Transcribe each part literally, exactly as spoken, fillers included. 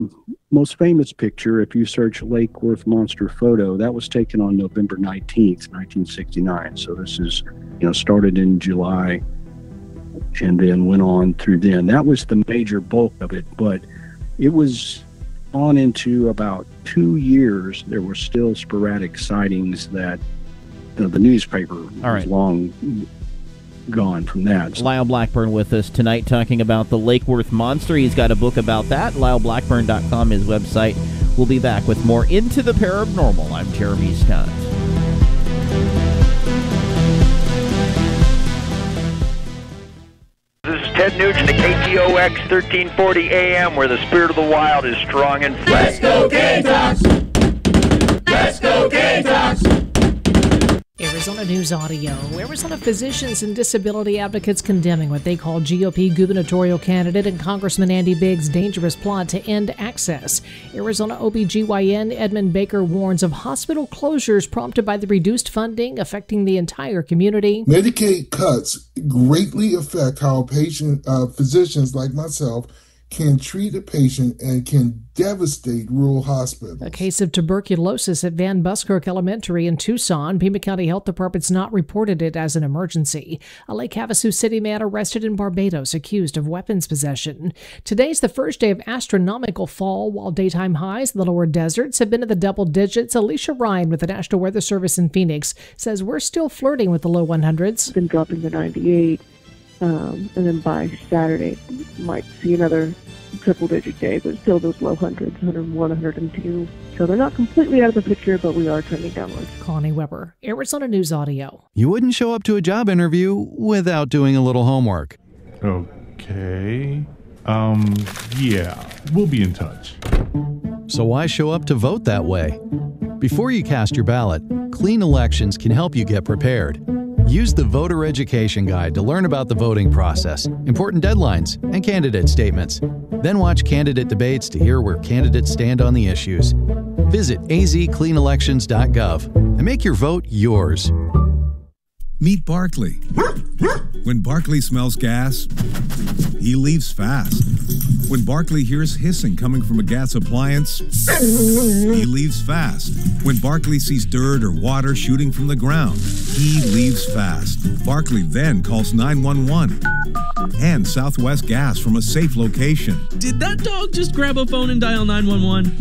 most famous picture, if you search Lake Worth monster photo, that was taken on November nineteenth, nineteen sixty-nine. So this is, you know, started in July and then went on through then. That was the major bulk of it, but it was on into about two years. There were still sporadic sightings that, you know, the newspaper All was right. long gone from that. Lyle Blackburn with us tonight talking about the Lake Worth monster. He's got a book about that. Lyle Blackburn dot com, his website. We'll be back with more Into the Paranormal. I'm Jeremy Scott. This is Ted Nugent at K T O X thirteen forty A M, where the spirit of the wild is strong and Let's go Gamecocks! Let's go Gamecocks! Arizona News Audio. Arizona physicians and disability advocates condemning what they call G O P gubernatorial candidate and Congressman Andy Biggs' dangerous plot to end access. Arizona O B G Y N Edmund Baker warns of hospital closures prompted by the reduced funding affecting the entire community. Medicaid cuts greatly affect how patient uh, physicians like myself can treat a patient and can devastate rural hospitals. A case of tuberculosis at Van Buskirk Elementary in Tucson. Pima County Health Department's not reported it as an emergency. A Lake Havasu City man arrested in Barbados accused of weapons possession. Today's the first day of astronomical fall, while daytime highs in the lower deserts have been in the double digits. Alicia Ryan with the National Weather Service in Phoenix says we're still flirting with the low hundreds. Been dropping to ninety-eight. Um, and then by Saturday, might see another triple-digit day, but still those low hundreds, one oh one, one oh two. So they're not completely out of the picture, but we are trending downwards. Connie Weber, Arizona News Audio. You wouldn't show up to a job interview without doing a little homework. Okay. Um, yeah, we'll be in touch. So why show up to vote that way? Before you cast your ballot, Clean Elections can help you get prepared. Use the Voter Education Guide to learn about the voting process, important deadlines, and candidate statements. Then watch candidate debates to hear where candidates stand on the issues. Visit a z clean elections dot gov and make your vote yours. Meet Barkley. When Barkley smells gas, he leaves fast. When Barkley hears hissing coming from a gas appliance, he leaves fast. When Barkley sees dirt or water shooting from the ground, he leaves fast. Barkley then calls nine one one and Southwest Gas from a safe location. Did that dog just grab a phone and dial nine one one?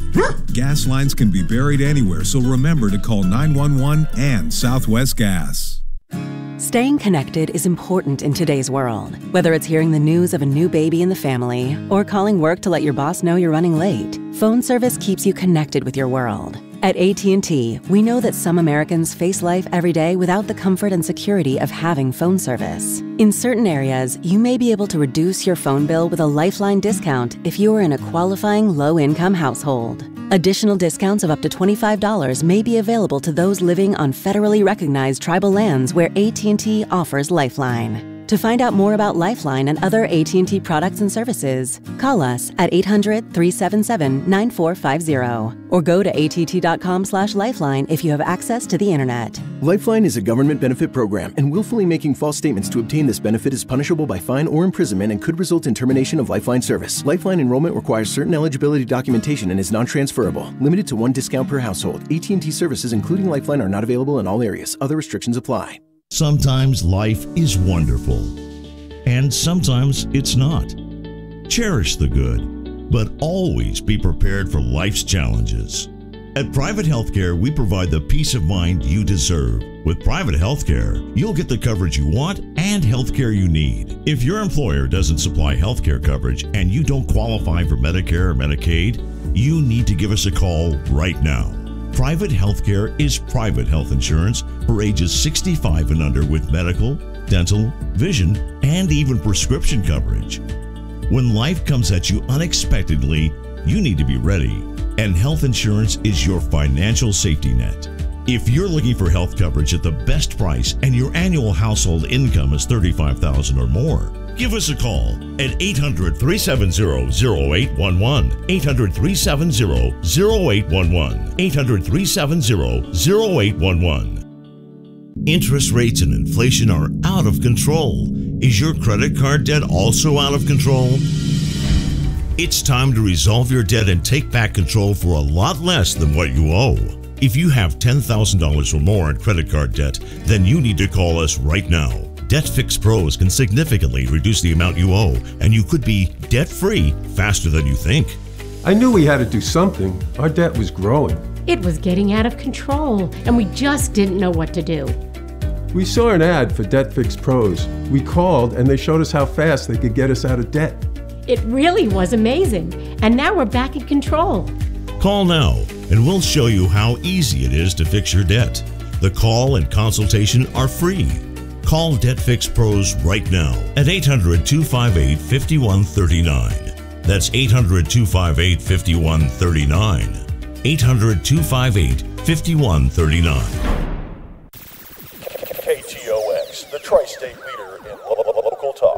Gas lines can be buried anywhere, so remember to call nine one one and Southwest Gas. Staying connected is important in today's world. Whether it's hearing the news of a new baby in the family or calling work to let your boss know you're running late, phone service keeps you connected with your world. At A T and T, we know that some Americans face life every day without the comfort and security of having phone service. In certain areas, you may be able to reduce your phone bill with a Lifeline discount if you are in a qualifying low-income household. Additional discounts of up to twenty-five dollars may be available to those living on federally recognized tribal lands where A T and T offers Lifeline. To find out more about Lifeline and other A T and T products and services, call us at eight hundred, three seven seven, nine four five zero or go to A T T dot com slash lifeline if you have access to the internet. Lifeline is a government benefit program, and willfully making false statements to obtain this benefit is punishable by fine or imprisonment and could result in termination of Lifeline service. Lifeline enrollment requires certain eligibility documentation and is non-transferable. Limited to one discount per household. A T and T services, including Lifeline, are not available in all areas. Other restrictions apply. Sometimes life is wonderful, and sometimes it's not. Cherish the good, but always be prepared for life's challenges. At Private Healthcare, we provide the peace of mind you deserve. With Private Healthcare, you'll get the coverage you want and healthcare you need. If your employer doesn't supply healthcare coverage and you don't qualify for Medicare or Medicaid, you need to give us a call right now. Private Healthcare is private health insurance for ages sixty-five and under with medical, dental, vision, and even prescription coverage. When life comes at you unexpectedly, you need to be ready, and health insurance is your financial safety net. If you're looking for health coverage at the best price and your annual household income is thirty-five thousand dollars or more, give us a call at eight hundred, three seven zero, zero eight one one, eight hundred, three seven zero, zero eight one one, eight hundred, three seven zero, zero eight one one. Interest rates and inflation are out of control. Is your credit card debt also out of control? It's time to resolve your debt and take back control for a lot less than what you owe. If you have ten thousand dollars or more in credit card debt, then you need to call us right now. Debt Fix Pros can significantly reduce the amount you owe, and you could be debt-free faster than you think. I knew we had to do something. Our debt was growing. It was getting out of control, and we just didn't know what to do. We saw an ad for Debt Fix Pros. We called, and they showed us how fast they could get us out of debt. It really was amazing, and now we're back in control. Call now, and we'll show you how easy it is to fix your debt. The call and consultation are free. Call Debt Fix Pros right now at eight hundred, two five eight, five one three nine. That's eight hundred, two five eight, five one three nine. eight hundred, two five eight, five one three nine. K T O X, the tri-state leader in local talk.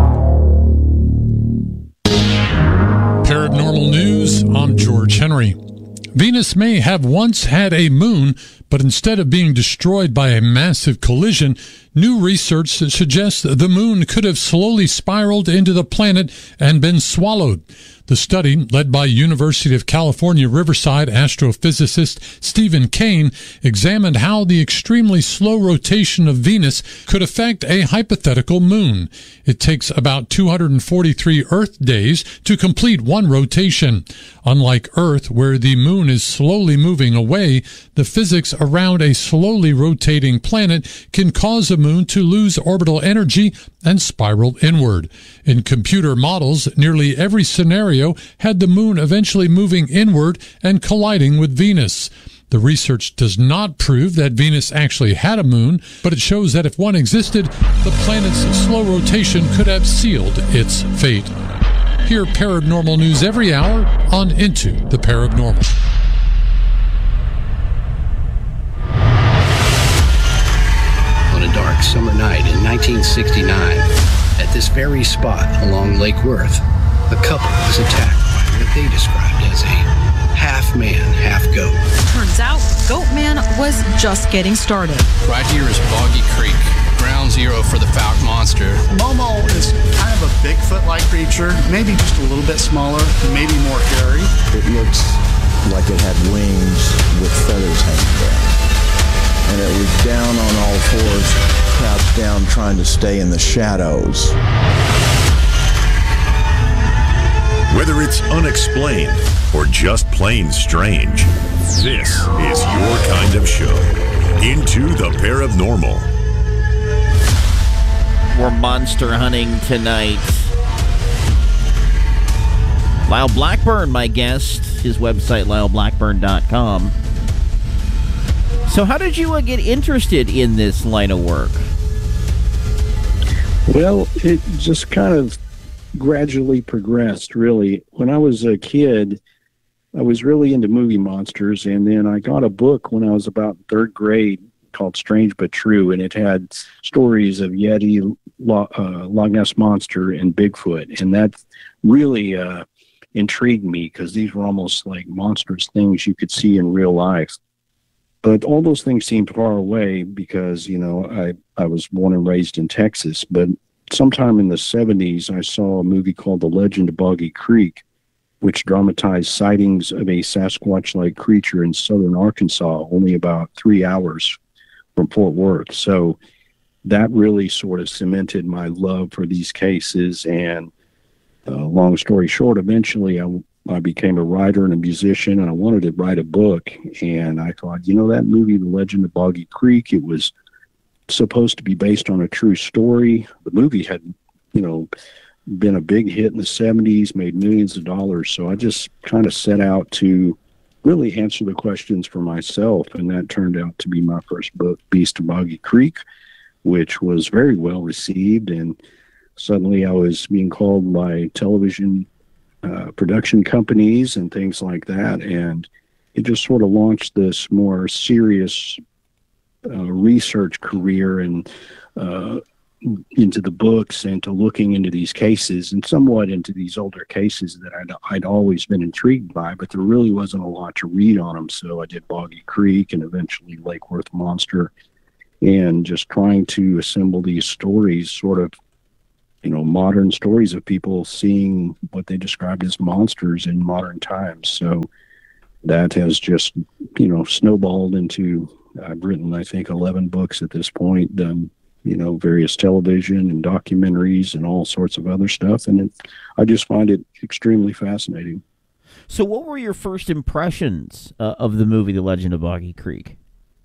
Paranormal News, I'm George Henry. Venus may have once had a moon, but instead of being destroyed by a massive collision, new research suggests the moon could have slowly spiraled into the planet and been swallowed. The study, led by University of California, Riverside astrophysicist Stephen Kane, examined how the extremely slow rotation of Venus could affect a hypothetical moon. It takes about two hundred forty-three Earth days to complete one rotation. Unlike Earth, where the moon is slowly moving away, the physics around a slowly rotating planet can cause a moon to lose orbital energy and spiral inward. In computer models, nearly every scenario had the moon eventually moving inward and colliding with Venus. The research does not prove that Venus actually had a moon, but it shows that if one existed, the planet's slow rotation could have sealed its fate. Hear paranormal news every hour on Into the Paranormal. On a dark summer night in nineteen sixty-nine, at this very spot along Lake Worth, a couple was attacked by what they described as a half-man, half-goat. Turns out, Goat Man was just getting started. Right here is Boggy Creek, ground zero for the Fouke monster. Momo is kind of a Bigfoot-like creature, maybe just a little bit smaller, maybe more hairy. It looks like it had wings with feathers hanging down. And it was down on all fours, crouched down trying to stay in the shadows. Whether it's unexplained or just plain strange, this is your kind of show. Into the Paranormal. We're monster hunting tonight. Lyle Blackburn, my guest. His website, lyle blackburn dot com. So how did you uh, get interested in this line of work? Well, it just kind of gradually progressed, really. When I was a kid, I was really into movie monsters, and then I got a book when I was about third grade called Strange But True, and it had stories of Yeti, Lo- uh, Loch Ness Monster, and Bigfoot, and that really uh, intrigued me because these were almost like monstrous things you could see in real life. But all those things seemed far away because, you know, I, I was born and raised in Texas. But sometime in the seventies, I saw a movie called The Legend of Boggy Creek, which dramatized sightings of a Sasquatch-like creature in southern Arkansas, only about three hours from Fort Worth. So that really sort of cemented my love for these cases. And uh, long story short, eventually I I became a writer and a musician, and I wanted to write a book. And I thought, you know, that movie, The Legend of Boggy Creek, it was supposed to be based on a true story. The movie had, you know, been a big hit in the seventies, made millions of dollars. So I just kind of set out to really answer the questions for myself. And that turned out to be my first book, Beast of Boggy Creek, which was very well received. And suddenly I was being called by television Uh, production companies and things like that, and it just sort of launched this more serious uh, research career and uh, into the books and to looking into these cases and somewhat into these older cases that I'd, I'd always been intrigued by, but there really wasn't a lot to read on them. So I did Boggy Creek and eventually Lake Worth Monster, and just trying to assemble these stories sort of you know, modern stories of people seeing what they described as monsters in modern times. So that has just, you know, snowballed into, I've written, I think, eleven books at this point, done, you know, various television and documentaries and all sorts of other stuff. And it, I just find it extremely fascinating. So what were your first impressions uh, of the movie The Legend of Boggy Creek?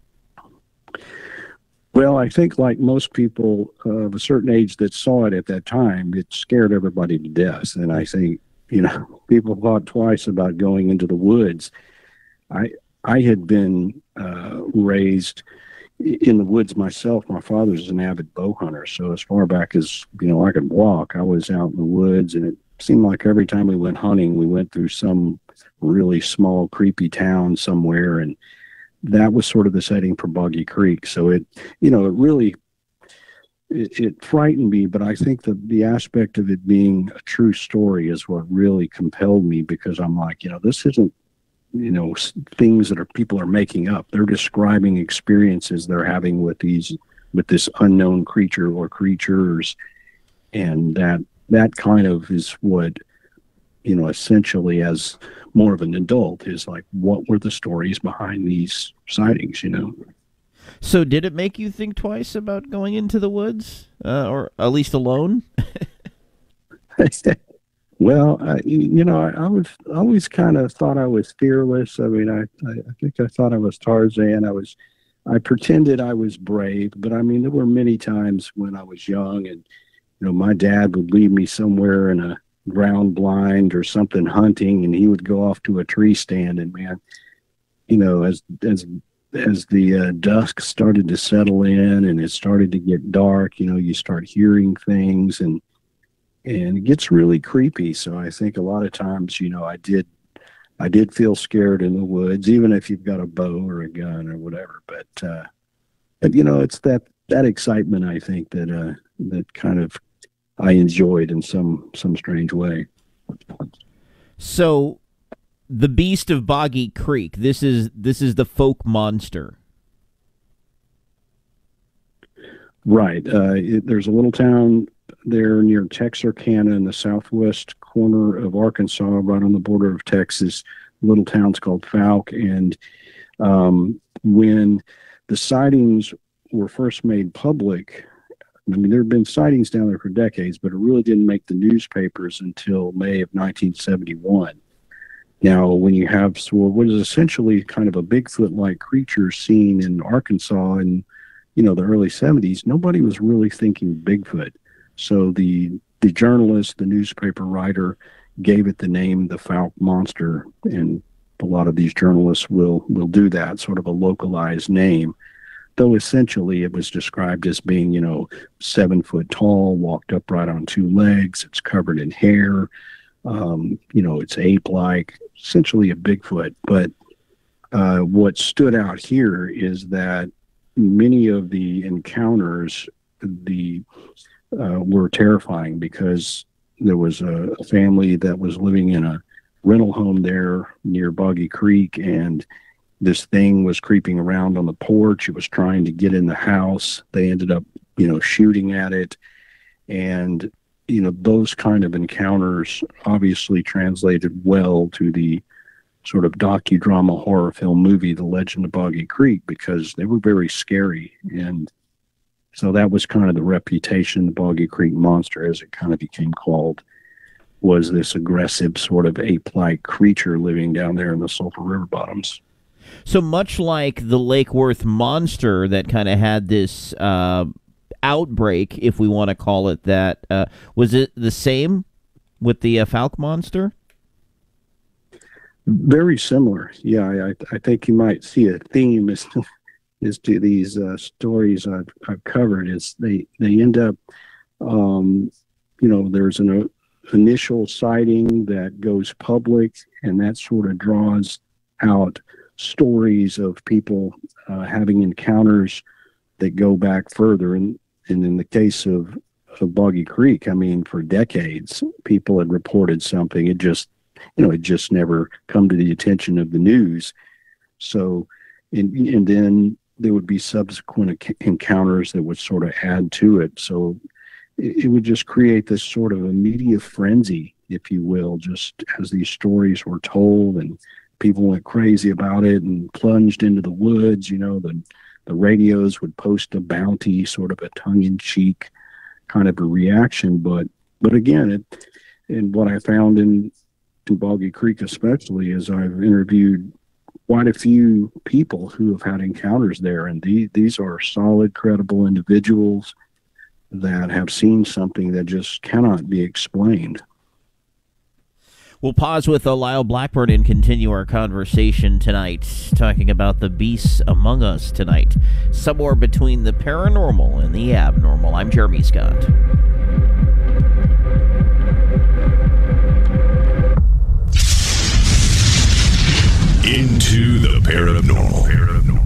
Well, I think like most people of a certain age that saw it at that time, it scared everybody to death. And I think, you know, people thought twice about going into the woods. I I had been uh, raised in the woods myself. My father was an avid bow hunter. So as far back as, you know, I could walk, I was out in the woods. And it seemed like every time we went hunting, we went through some really small, creepy town somewhere. And that was sort of the setting for Boggy Creek. So it, you know, it really, it, it frightened me, but I think that the aspect of it being a true story is what really compelled me, because I'm like, you know, this isn't, you know, things that are people are making up. They're describing experiences they're having with these, with this unknown creature or creatures. And that, that kind of is what, you know, essentially as more of an adult is like, what were the stories behind these sightings, you know? So did it make you think twice about going into the woods, uh, or at least alone? Well, I, you know, I, I was always kind of thought I was fearless. I mean, I, I, I think I thought I was Tarzan. I was, I pretended I was brave, but I mean, there were many times when I was young and, you know, my dad would leave me somewhere in a ground blind or something hunting, and he would go off to a tree stand. And man, you know, as as as the uh, dusk started to settle in and it started to get dark, you know, you start hearing things, and and it gets really creepy. So I think a lot of times, you know, I did I did feel scared in the woods, even if you've got a bow or a gun or whatever. But uh, but you know, it's that that excitement, I think, that uh, that kind of I enjoyed in some some strange way. So, the Beast of Boggy Creek. This is this is the folk monster, right? Uh, it, there's a little town there near Texarkana in the southwest corner of Arkansas, right on the border of Texas. The little town's called Fouke, and um, when the sightings were first made public, I mean, there have been sightings down there for decades, but it really didn't make the newspapers until May of nineteen seventy-one. Now, when you have so what is essentially kind of a Bigfoot-like creature seen in Arkansas in, you know, the early seventies, nobody was really thinking Bigfoot. So the the journalist, the newspaper writer, gave it the name the Fouke Monster, and a lot of these journalists will will do that, sort of a localized name. Though essentially it was described as being, you know, seven foot tall, walked upright on two legs, it's covered in hair, um, you know, it's ape-like, essentially a Bigfoot. But uh, what stood out here is that many of the encounters the uh, were terrifying, because there was a, a family that was living in a rental home there near Boggy Creek, and this thing was creeping around on the porch. It was trying to get in the house. They ended up, you know, shooting at it. And, you know, those kind of encounters obviously translated well to the sort of docudrama horror film movie, The Legend of Boggy Creek, because they were very scary. And so that was kind of the reputation, the Boggy Creek Monster, as it kind of became called, was this aggressive sort of ape-like creature living down there in the Sulphur River bottoms. So much like the Lake Worth Monster that kind of had this uh, outbreak, if we want to call it that, uh, was it the same with the uh, Fouke Monster? Very similar. Yeah, I, I think you might see a theme as to, as to these uh, stories I've, I've covered. Is they, they end up, um, you know, there's an uh, initial sighting that goes public, and that sort of draws out stories of people uh, having encounters that go back further. And, and in the case of, of Boggy Creek, I mean, for decades, people had reported something. It just, you know, it just never come to the attention of the news. So, and, and then there would be subsequent encounters that would sort of add to it. So it, it would just create this sort of a media frenzy, if you will, just as these stories were told and people went crazy about it and plunged into the woods. You know, the the radios would post a bounty, sort of a tongue-in-cheek kind of a reaction. But but again, it and what I found in, in Boggy Creek especially is I've interviewed quite a few people who have had encounters there, and the, these are solid, credible individuals that have seen something that just cannot be explained. We'll pause with uh, Lyle Blackburn and continue our conversation tonight, talking about the beasts among us tonight, somewhere between the paranormal and the abnormal. I'm Jeremy Scott. Into the paranormal. paranormal.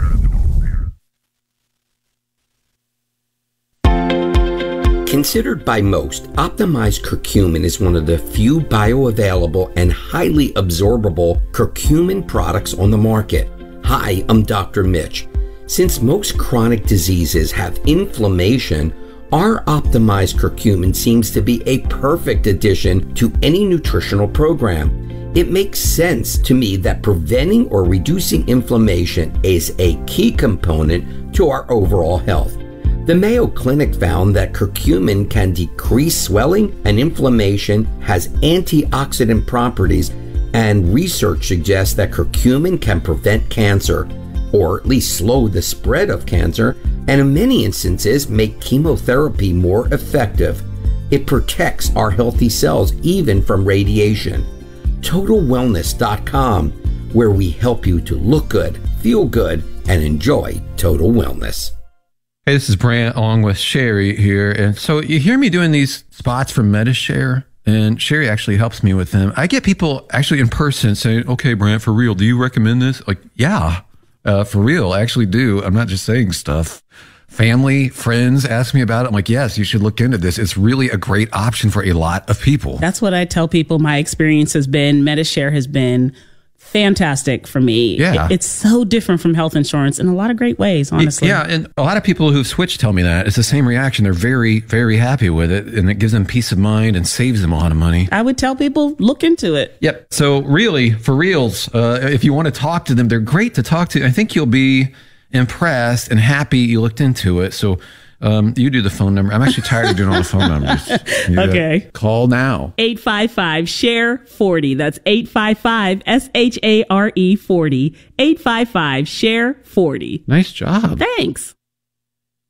Considered by most, optimized curcumin is one of the few bioavailable and highly absorbable curcumin products on the market. Hi, I'm Doctor Mitch. Since most chronic diseases have inflammation, our optimized curcumin seems to be a perfect addition to any nutritional program. It makes sense to me that preventing or reducing inflammation is a key component to our overall health. The Mayo Clinic found that curcumin can decrease swelling and inflammation, has antioxidant properties, and research suggests that curcumin can prevent cancer, or at least slow the spread of cancer, and in many instances make chemotherapy more effective. It protects our healthy cells even from radiation. Total Wellness dot com, where we help you to look good, feel good, and enjoy total wellness. Hey, this is Brant along with Sherry here. And so you hear me doing these spots for MediShare, and Sherry actually helps me with them. I get people actually in person saying, okay, Brant, for real, do you recommend this? Like, yeah, uh, for real, I actually do. I'm not just saying stuff. Family, friends ask me about it. I'm like, yes, you should look into this. It's really a great option for a lot of people. That's what I tell people my experience has been. MediShare has been fantastic for me. Yeah. It's so different from health insurance in a lot of great ways, honestly. Yeah, and a lot of people who've switched tell me that. It's the same reaction. They're very, very happy with it, and it gives them peace of mind and saves them a lot of money. I would tell people, look into it. Yep. So really, for reals, uh, if you want to talk to them, they're great to talk to. I think you'll be impressed and happy you looked into it. So um, you do the phone number. I'm actually tired of doing all the phone numbers. You Okay. Call now. eight five five, S H A R E forty. That's eight five five, S H A R E forty. eight five five, S H A R E forty. Nice job. Thanks.